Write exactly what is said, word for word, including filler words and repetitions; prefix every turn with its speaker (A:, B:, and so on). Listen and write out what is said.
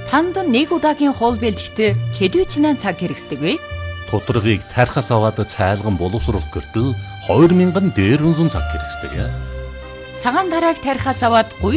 A: Танд нэг удаагийн хоол бэлтгэхэд хэдий чинаа цаг хэрэгсдэг вэ?
B: Тутаргыг тархас аваад цайлган боловсруулах гэртэл хоёр мянган дээрвэн цаг хэрэгсдэг.
A: Цагаан тарааг тархаас аваад